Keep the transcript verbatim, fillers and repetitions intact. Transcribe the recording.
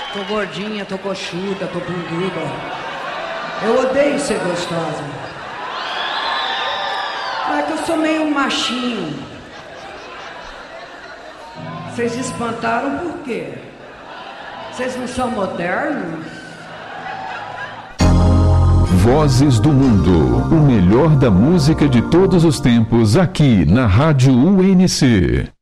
Tô gordinha, tô coxuda, tô bunduda. Eu odeio ser gostosa. É que eu sou meio machinho. Vocês espantaram por quê? Vocês não são modernos? Vozes do Mundo, o melhor da música de todos os tempos aqui na Rádio U N C.